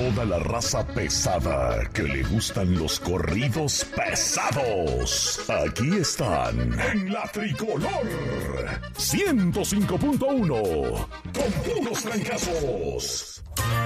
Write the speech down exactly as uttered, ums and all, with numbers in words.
toda la raza pesada que le gustan los corridos pesados. Aquí están en la Tricolor ciento cinco punto uno con puros trancazos.